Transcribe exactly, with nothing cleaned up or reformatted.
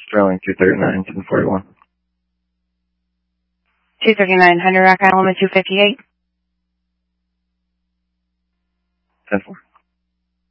Sterling two thirty-nine, ten forty-one. two thirty-nine, Honey Rock Island two fifty-eight. ten four.